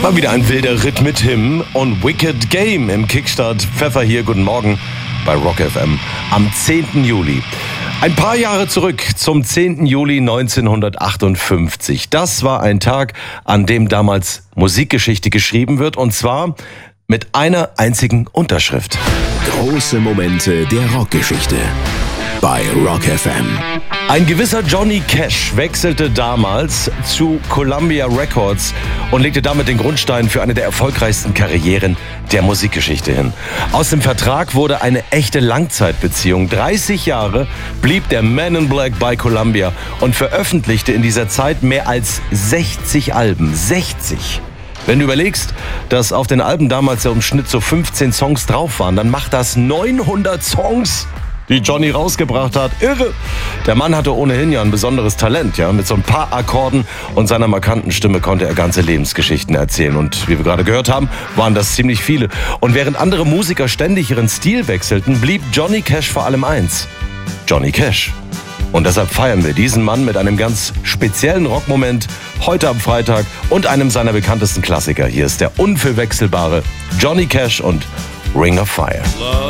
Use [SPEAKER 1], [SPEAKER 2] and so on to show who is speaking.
[SPEAKER 1] Mal wieder ein wilder Ritt mit Him und Wicked Game im Kickstart. Pfeffer hier, guten Morgen bei Rock FM am 10. Juli. Ein paar Jahre zurück zum 10. Juli 1958. Das war ein Tag, an dem damals Musikgeschichte geschrieben wird, und zwar mit einer einzigen Unterschrift.
[SPEAKER 2] Große Momente der Rockgeschichte bei Rock FM.
[SPEAKER 1] Ein gewisser Johnny Cash wechselte damals zu Columbia Records und legte damit den Grundstein für eine der erfolgreichsten Karrieren der Musikgeschichte hin. Aus dem Vertrag wurde eine echte Langzeitbeziehung. 30 Jahre blieb der Man in Black bei Columbia und veröffentlichte in dieser Zeit mehr als 60 Alben. 60! Wenn du überlegst, dass auf den Alben damals ja im Schnitt so 15 Songs drauf waren, dann macht das 900 Songs, die Johnny rausgebracht hat. Irre! Der Mann hatte ohnehin ja ein besonderes Talent. Ja? Mit so ein paar Akkorden und seiner markanten Stimme konnte er ganze Lebensgeschichten erzählen. Und wie wir gerade gehört haben, waren das ziemlich viele. Und während andere Musiker ständig ihren Stil wechselten, blieb Johnny Cash vor allem eins: Johnny Cash. Und deshalb feiern wir diesen Mann mit einem ganz speziellen Rockmoment heute am Freitag und einem seiner bekanntesten Klassiker. Hier ist der unverwechselbare Johnny Cash und Ring of Fire.